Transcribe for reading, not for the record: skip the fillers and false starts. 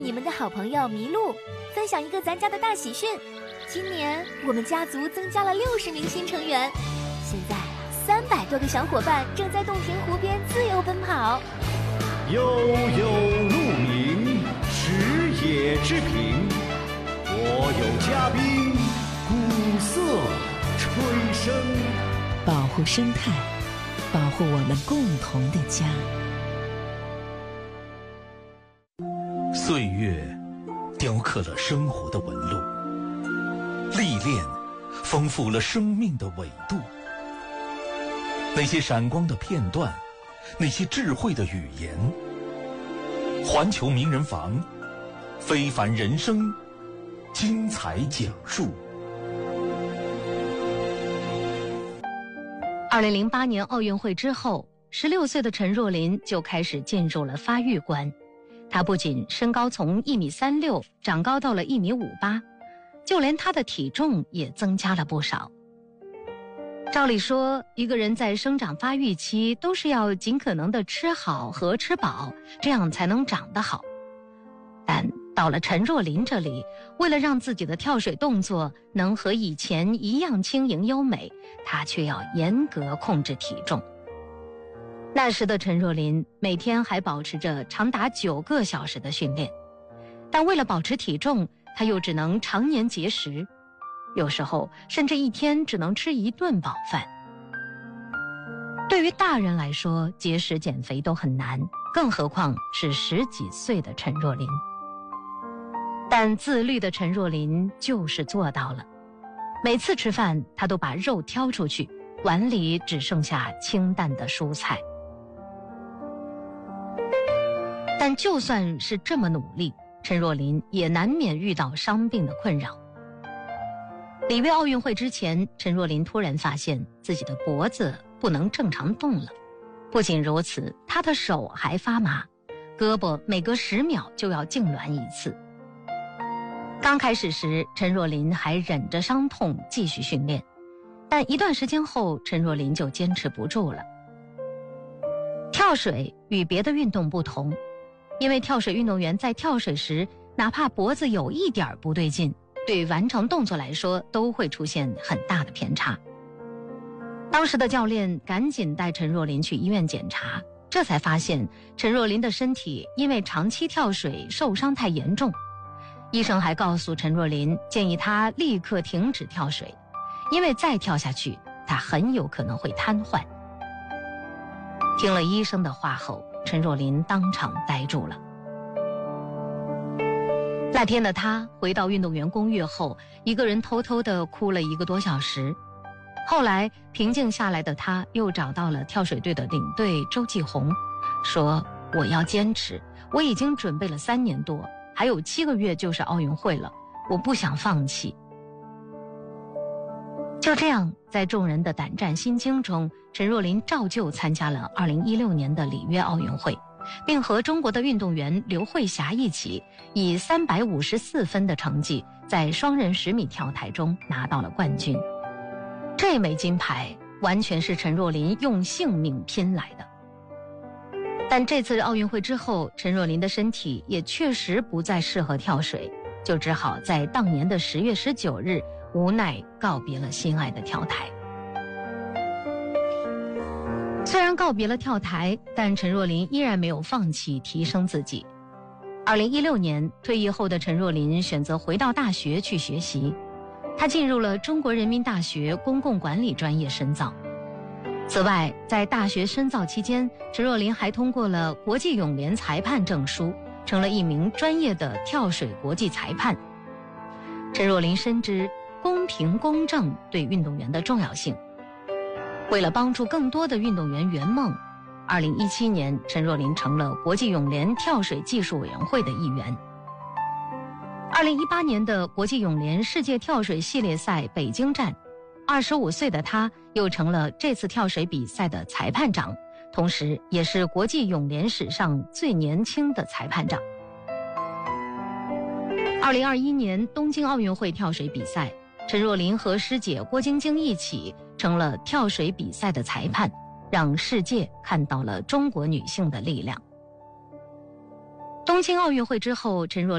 你们的好朋友麋鹿分享一个咱家的大喜讯，今年我们家族增加了60名新成员，现在300多个小伙伴正在洞庭湖边自由奔跑。 悠悠鹿鸣，食野之苹，我有嘉宾，鼓瑟吹笙， 保护生态，保护我们共同的家。 岁月雕刻了生活的纹路，历练丰富了生命的纬度。那些闪光的片段，那些智慧的语言，环球名人房，非凡人生，精彩讲述。 2008年奥运会之后，16岁的陈若琳就开始进入了发育关。她不仅身高从1.36米长高到了1.58米，就连她的体重也增加了不少。照理说，一个人在生长发育期都是要尽可能的吃好和吃饱，这样才能长得好。但到了陈若琳这里，为了让自己的跳水动作能和以前一样轻盈优美，她却要严格控制体重。那时的陈若琳每天还保持着长达9个小时的训练，但为了保持体重，她又只能常年节食，有时候甚至一天只能吃1顿饱饭。对于大人来说，节食减肥都很难，更何况是10几岁的陈若琳。但自律的陈若琳就是做到了，每次吃饭她都把肉挑出去，碗里只剩下清淡的蔬菜。但就算是这么努力，陈若琳也难免遇到伤病的困扰。里约奥运会之前，陈若琳突然发现自己的脖子不能正常动了。不仅如此，她的手还发麻，胳膊每隔10秒就要痉挛一次。刚开始时，陈若琳还忍着伤痛继续训练，但一段时间后，陈若琳就坚持不住了。跳水与别的运动不同，因为跳水运动员在跳水时，哪怕脖子有一点不对劲，对完成动作来说都会出现很大的偏差。当时的教练赶紧带陈若琳去医院检查，这才发现陈若琳的身体因为长期跳水受伤太严重。医生还告诉陈若琳，建议她立刻停止跳水，因为再跳下去，她很有可能会瘫痪。听了医生的话后，陈若琳当场呆住了。那天的她回到运动员公寓后，一个人偷偷地哭了1个多小时。后来平静下来的她又找到了跳水队的领队周继红，说：“我要坚持，我已经准备了3年多，还有7个月就是奥运会了，我不想放弃。”就这样，在众人的胆战心惊中，陈若琳照旧参加了2016年的里约奥运会，并和中国的运动员刘慧霞一起，以354分的成绩，在双人10米跳台中拿到了冠军。这枚金牌完全是陈若琳用性命拼来的。但这次奥运会之后，陈若琳的身体也确实不再适合跳水，就只好在当年的10月19日无奈告别了心爱的跳台。虽然告别了跳台，但陈若琳依然没有放弃提升自己。2016年退役后的陈若琳选择回到大学去学习，她进入了中国人民大学公共管理专业深造。此外，在大学深造期间，陈若琳还通过了国际泳联裁判证书，成了一名专业的跳水国际裁判。陈若琳深知公平公正对运动员的重要性。为了帮助更多的运动员圆梦，2017年，陈若琳成了国际泳联跳水技术委员会的一员。2018年的国际泳联世界跳水系列赛北京站，25岁的她又成了这次跳水比赛的裁判长，同时也是国际泳联史上最年轻的裁判长。2021年东京奥运会跳水比赛，陈若琳和师姐郭晶晶一起成了跳水比赛的裁判，让世界看到了中国女性的力量。 东京奥运会之后，陈若